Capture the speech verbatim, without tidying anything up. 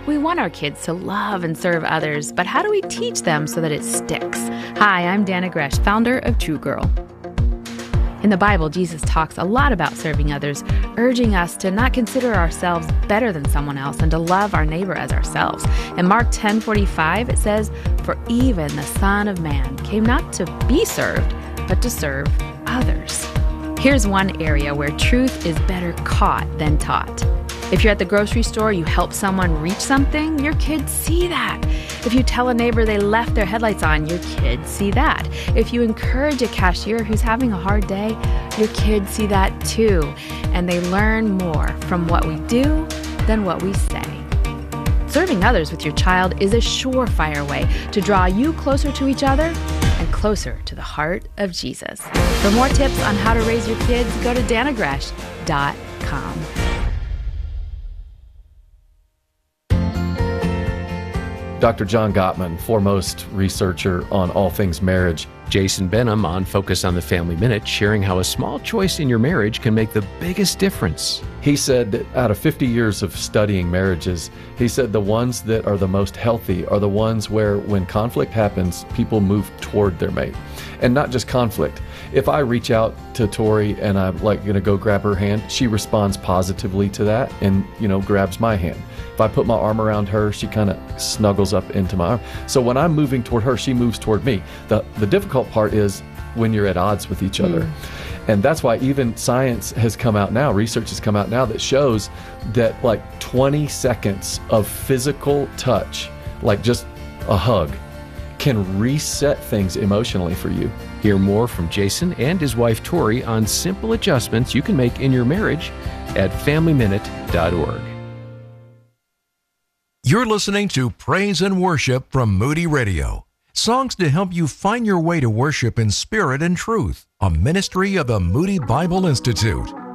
We want our kids to love and serve others, but how do we teach them so that it sticks? Hi, I'm Dana Gresh, founder of True Girl. In the Bible, Jesus talks a lot about serving others, urging us to not consider ourselves better than someone else and to love our neighbor as ourselves. In Mark ten forty-five, it says, "For even the Son of Man came not to be served, but to serve others." Here's one area where truth is better caught than taught. If you're at the grocery store, you help someone reach something, your kids see that. If you tell a neighbor they left their headlights on, your kids see that. If you encourage a cashier who's having a hard day, your kids see that too. And they learn more from what we do than what we say. Serving others with your child is a surefire way to draw you closer to each other and closer to the heart of Jesus. For more tips on how to raise your kids, go to dana gresh dot com. Doctor John Gottman, foremost researcher on all things marriage. Jason Benham on Focus on the Family Minute, sharing how a small choice in your marriage can make the biggest difference. He said that out of fifty years of studying marriages, he said the ones that are the most healthy are the ones where when conflict happens, people move toward their mate. And not just conflict. If I reach out to Tori and I'm like going to go grab her hand, she responds positively to that and, you know, grabs my hand. If I put my arm around her, she kind of snuggles up into my arm. So when I'm moving toward her, she moves toward me. The the difficult part is when you're at odds with each other. Mm. And that's why even science has come out now, research has come out now that shows that like twenty seconds of physical touch, like just a hug, can reset things emotionally for you. Hear more from Jason and his wife Tori on simple adjustments you can make in your marriage at family minute dot org. You're listening to Praise and Worship from Moody Radio. Songs to help you find your way to worship in spirit and truth. A ministry of the Moody Bible Institute.